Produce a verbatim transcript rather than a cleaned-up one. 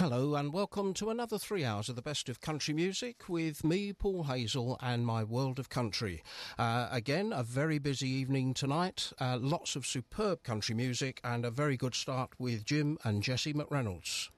Hello and welcome to another three hours of the best of country music with me, Paul Hazel, and my world of country. Uh, again, a very busy evening tonight, uh, lots of superb country music and a very good start with Jim and Jessie McReynolds.